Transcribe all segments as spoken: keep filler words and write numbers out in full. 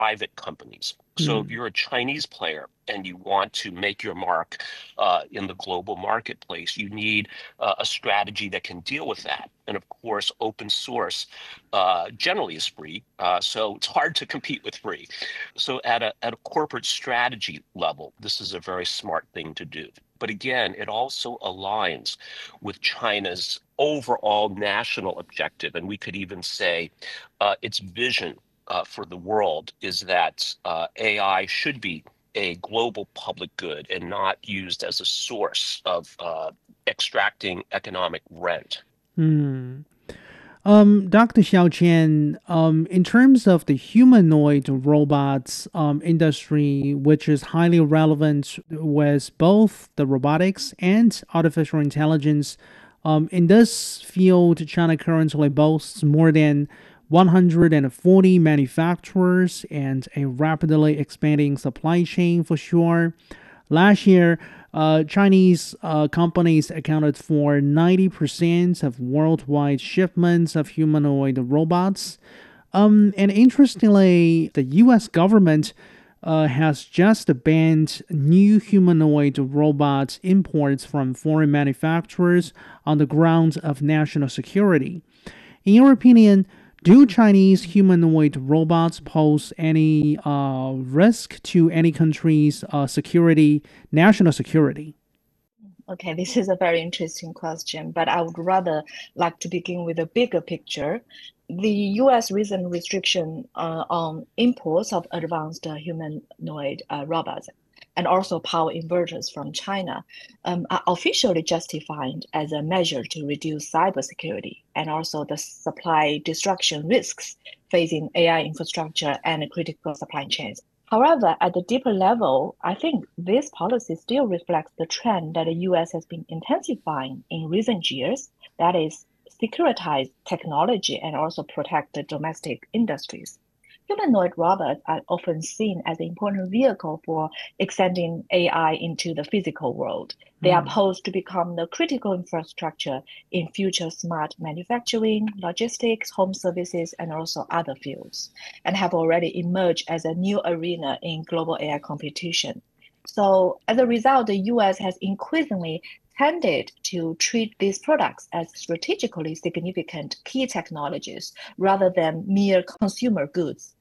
private companies. So if Hmm. you're a Chinese player and you want to make your mark uh, in the global marketplace, you need uh, a strategy that can deal with that. And of course, open source uh, generally is free, uh, so it's hard to compete with free. So at a at a corporate strategy level, this is a very smart thing to do. But again, it also aligns with China's overall national objective, and we could even say uh, its vision uh, for the world is that uh, A I should be a global public good and not used as a source of uh, extracting economic rent. Hmm. Um, doctor Xiaoqian, um, in terms of the humanoid robots um, industry, which is highly relevant with both the robotics and artificial intelligence, um, in this field, China currently boasts more than one hundred forty manufacturers and a rapidly expanding supply chain for sure. Last year, uh, Chinese uh, companies accounted for ninety percent of worldwide shipments of humanoid robots. Um, and interestingly, the U S government uh, has just banned new humanoid robot imports from foreign manufacturers on the grounds of national security. In your opinion, do Chinese humanoid robots pose any uh, risk to any country's uh, security, national security? Okay, this is a very interesting question, but I would rather like to begin with a bigger picture. The U S recent restriction uh, on imports of advanced uh, humanoid uh, robots and also power inverters from China um, are officially justified as a measure to reduce cybersecurity and also the supply destruction risks facing A I infrastructure and critical supply chains. However, at the deeper level, I think this policy still reflects the trend that the U S has been intensifying in recent years, that is, securitize technology and also protect the domestic industries. Humanoid robots are often seen as an important vehicle for extending A I into the physical world. They are Hmm. posed to become the critical infrastructure in future smart manufacturing, logistics, home services, and also other fields, and have already emerged as a new arena in global A I competition. So, as a result, the U S has increasingly tended to treat these products as strategically significant key technologies rather than mere consumer goods.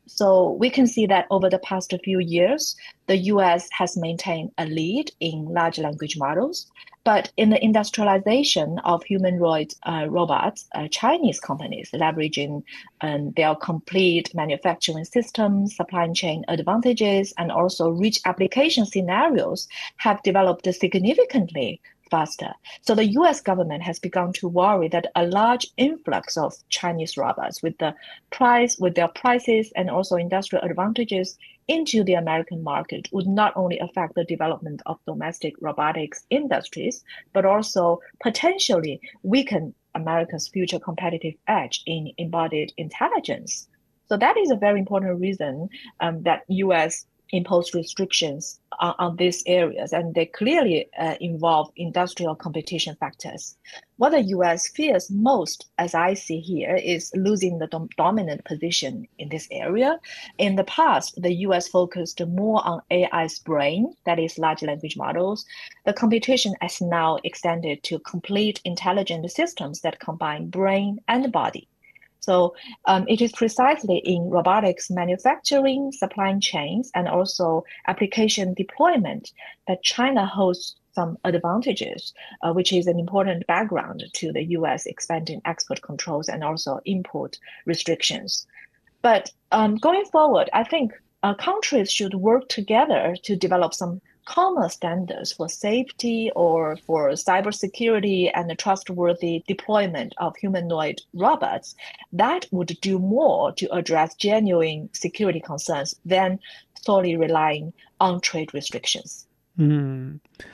So we can see that over the past few years, the U S has maintained a lead in large language models. But in the industrialization of humanoid uh, robots, uh, Chinese companies leveraging um, their complete manufacturing systems, supply chain advantages, and also rich application scenarios have developed significantly faster. So the U S government has begun to worry that a large influx of Chinese robots with the price with their prices and also industrial advantages into the American market would not only affect the development of domestic robotics industries, but also potentially weaken America's future competitive edge in embodied intelligence. So that is a very important reason um, that U S impose restrictions on, on these areas, and they clearly uh, involve industrial competition factors. What the U S fears most, as I see here, is losing the dom- dominant position in this area. In the past, the U S focused more on A I's brain, that is, large language models. The competition has now extended to complete intelligent systems that combine brain and body. So um, it is precisely in robotics manufacturing, supply chains, and also application deployment that China holds some advantages, uh, which is an important background to the U S expanding export controls and also import restrictions. But um, going forward, I think uh, countries should work together to develop some common standards for safety or for cybersecurity and the trustworthy deployment of humanoid robots that would do more to address genuine security concerns than solely relying on trade restrictions. Hmm.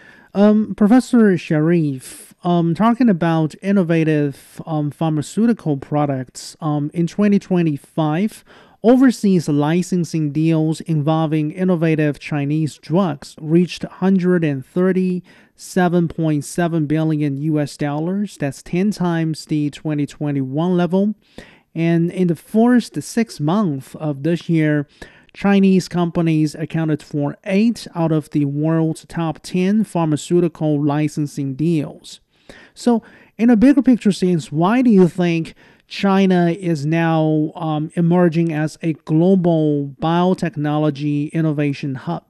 Um, Professor Sharif, um, talking about innovative um, pharmaceutical products, um, in twenty twenty-five, overseas licensing deals involving innovative Chinese drugs reached one hundred thirty-seven point seven billion U S dollars. That's ten times the twenty twenty-one level. And in the first six months of this year, Chinese companies accounted for eight out of the world's top ten pharmaceutical licensing deals. So, in a bigger picture sense, why do you think China is now um, emerging as a global biotechnology innovation hub?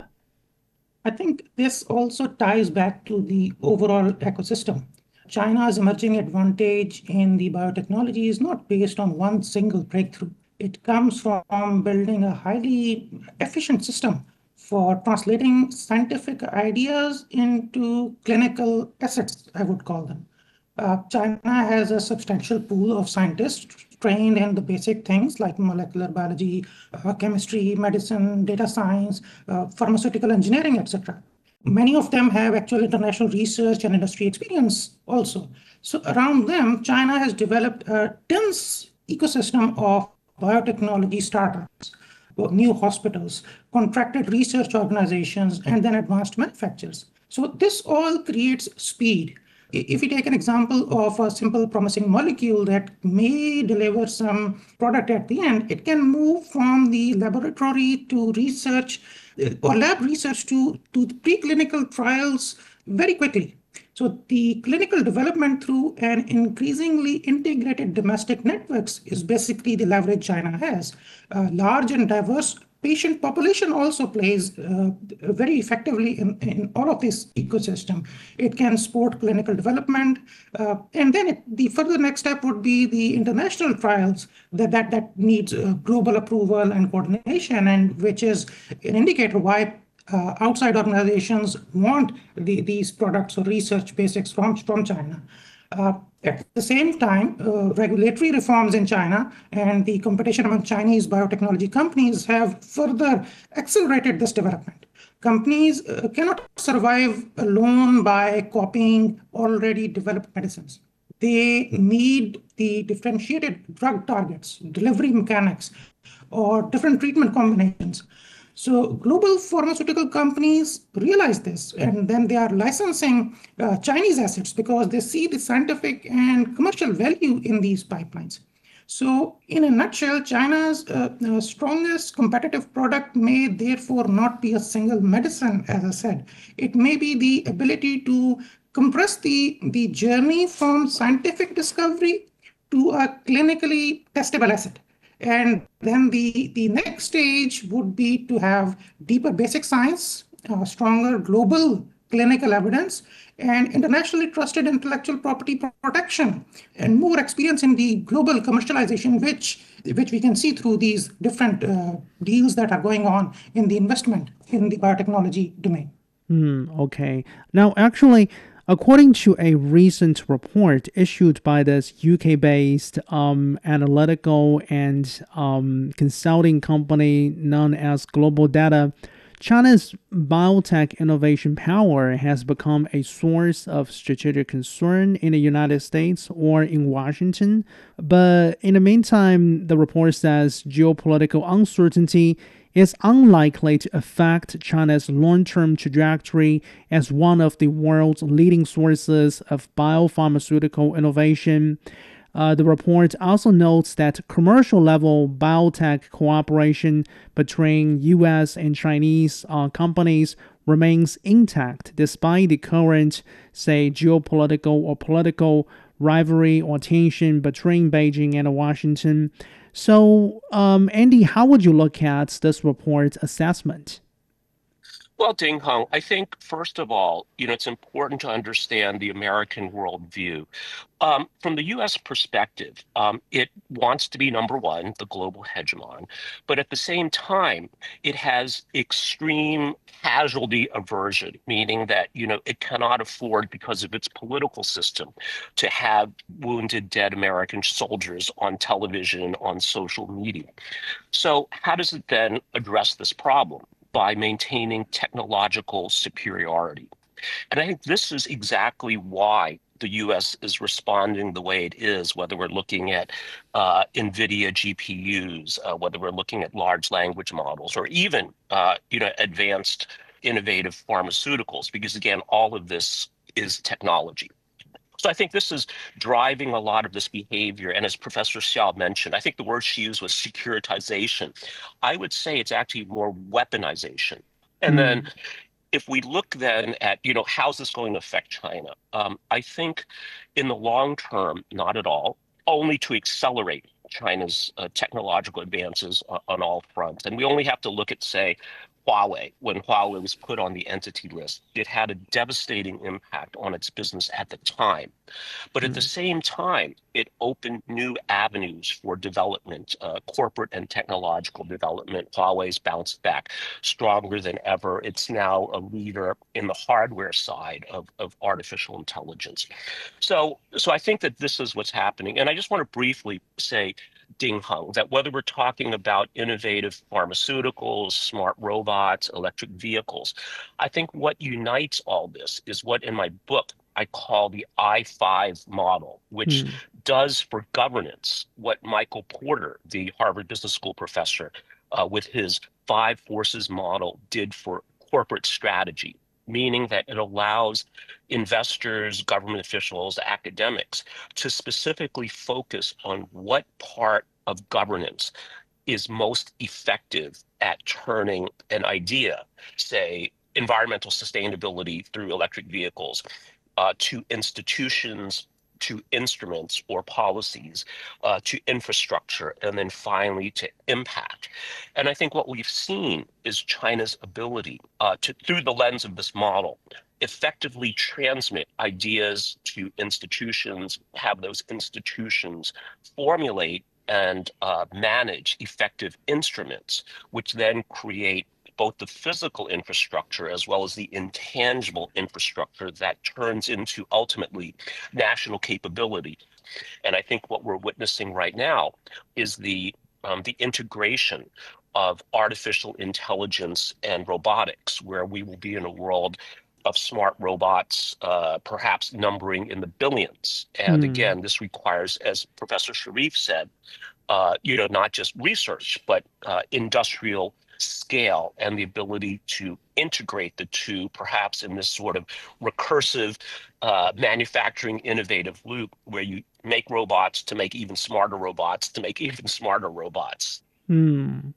I think this also ties back to the overall ecosystem. China's emerging advantage in the biotechnology is not based on one single breakthrough. It comes from building a highly efficient system for translating scientific ideas into clinical assets, I would call them. Uh, China has a substantial pool of scientists trained in the basic things like molecular biology, uh, chemistry, medicine, data science, uh, pharmaceutical engineering, et cetera. Many of them have actual international research and industry experience also. So around them, China has developed a dense ecosystem of biotechnology startups, new hospitals, contracted research organizations, and then advanced manufacturers. So this all creates speed. If you take an example of a simple promising molecule that may deliver some product at the end, it can move from the laboratory to research or lab research to, to preclinical trials very quickly. So the clinical development through an increasingly integrated domestic networks is basically the leverage China has. A large and diverse patient population also plays uh, very effectively in, in all of this ecosystem. It can support clinical development. Uh, and then it, the further next step would be the international trials that, that, that needs uh, global approval and coordination, and which is an indicator why uh, outside organizations want the, these products or research basics from, from China. Uh, at the same time, uh, regulatory reforms in China and the competition among Chinese biotechnology companies have further accelerated this development. Companies uh, cannot survive alone by copying already developed medicines. They need the differentiated drug targets, delivery mechanics, or different treatment combinations. So global pharmaceutical companies realize this, and then they are licensing uh, Chinese assets because they see the scientific and commercial value in these pipelines. So in a nutshell, China's uh, uh, strongest competitive product may therefore not be a single medicine, as I said. It may be the ability to compress the, the journey from scientific discovery to a clinically testable asset. And then the, the next stage would be to have deeper basic science, uh, stronger global clinical evidence, and internationally trusted intellectual property protection, and more experience in the global commercialization, which, which we can see through these different uh, deals that are going on in the investment in the biotechnology domain. Hmm, okay. Now, actually, according to a recent report issued by this U K-based um, analytical and um, consulting company known as Global Data, China's biotech innovation power has become a source of strategic concern in the United States or in Washington. But in the meantime, the report says geopolitical uncertainty is unlikely to affect China's long-term trajectory as one of the world's leading sources of biopharmaceutical innovation. Uh, the report also notes that commercial-level biotech cooperation between U S and Chinese uh, companies remains intact despite the current, say, geopolitical or political rivalry or tension between Beijing and Washington. So, um, Andy, how would you look at this report's assessment? Well, Ding Hong, I think, first of all, you know, it's important to understand the American worldview. Um, from the U S perspective, um, it wants to be number one, the global hegemon, but at the same time, it has extreme casualty aversion, meaning that, you know, it cannot afford, because of its political system, to have wounded, dead American soldiers on television, on social media. So how does it then address this problem? By maintaining technological superiority. And I think this is exactly why the U S is responding the way it is, whether we're looking at uh, NVIDIA G P Us, uh, whether we're looking at large language models, or even uh, you know, advanced innovative pharmaceuticals, because again, all of this is technology. So I think this is driving a lot of this behavior. And as Professor Xiao mentioned, I think the word she used was securitization. I would say it's actually more weaponization. And then Mm. if we look then at, you know, how's this going to affect China? Um, I think in the long term, not at all, only to accelerate China's uh, technological advances on, on all fronts. And we only have to look at, say, Huawei. When Huawei was put on the entity list, it had a devastating impact on its business at the time. But at the Mm. same time, it opened new avenues for development, uh, corporate and technological development. Huawei's bounced back stronger than ever. It's now a leader in the hardware side of, of artificial intelligence. So, so I think that this is what's happening. And I just want to briefly say, Ding Heng, that whether we're talking about innovative pharmaceuticals, smart robots, electric vehicles, I think what unites all this is what in my book I call the I five model, which Mm. does for governance what Michael Porter, the Harvard Business School professor, uh, with his five forces model did for corporate strategy, meaning that it allows investors, government officials, academics to specifically focus on what part of governance is most effective at turning an idea, say environmental sustainability through electric vehicles, uh, to institutions, to instruments or policies, uh, to infrastructure, and then finally to impact. And I think what we've seen is China's ability uh, to, through the lens of this model, effectively transmit ideas to institutions, have those institutions formulate and uh, manage effective instruments, which then create both the physical infrastructure as well as the intangible infrastructure that turns into ultimately national capability. And I think what we're witnessing right now is the um, the integration of artificial intelligence and robotics, where we will be in a world of smart robots, uh, perhaps numbering in the billions. And Mm. again, this requires, as Professor Sharif said, uh, you know, not just research, but uh, industrial scale and the ability to integrate the two, perhaps in this sort of recursive uh, manufacturing innovative loop where you make robots to make even smarter robots to make even smarter robots. Mm.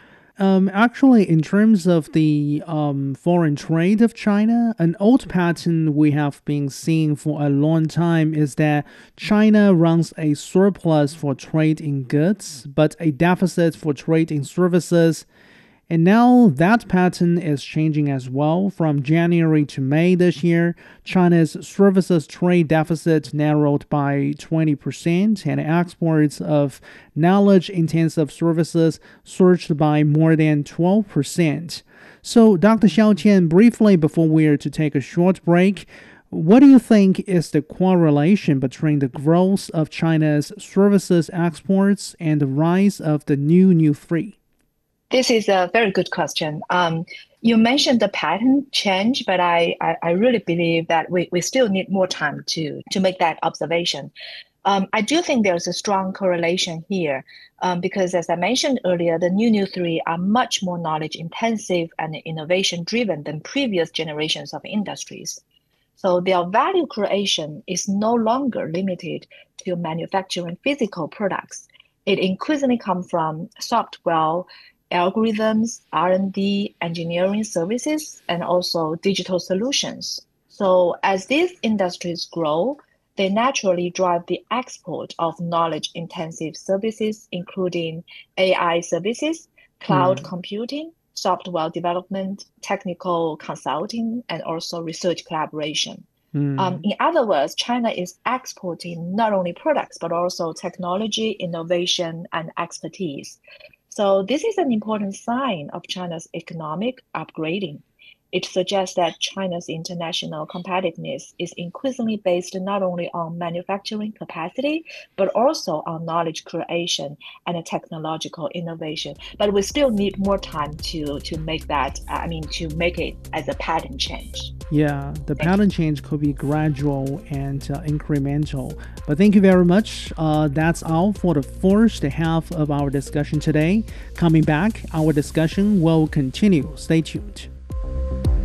Um, actually, in terms of the um, foreign trade of China, an old pattern we have been seeing for a long time is that China runs a surplus for trade in goods, but a deficit for trade in services. And now that pattern is changing as well. From January to May this year, China's services trade deficit narrowed by twenty percent, and exports of knowledge intensive services surged by more than twelve percent. So, Doctor Xiaoqian, briefly before we are to take a short break, what do you think is the correlation between the growth of China's services exports and the rise of the new new three? This is a very good question. Um, you mentioned the pattern change, but I, I, I really believe that we, we still need more time to, to make that observation. Um, I do think there's a strong correlation here um, because, as I mentioned earlier, the new new three are much more knowledge intensive and innovation driven than previous generations of industries. So their value creation is no longer limited to manufacturing physical products. It increasingly comes from software, algorithms, R and D, engineering services, and also digital solutions. So as these industries grow, they naturally drive the export of knowledge-intensive services, including A I services, cloud Mm. computing, software development, technical consulting, and also research collaboration. Um, Mm. in other words, China is exporting not only products, but also technology, innovation, and expertise. So this is an important sign of China's economic upgrading. It suggests that China's international competitiveness is increasingly based not only on manufacturing capacity, but also on knowledge creation and technological innovation. But we still need more time to, to make that, I mean, to make it as a pattern change. Yeah, the Thank pattern change could be gradual and uh, incremental. But thank you very much. Uh, that's all for the first half of our discussion today. Coming back, our discussion will continue. Stay tuned.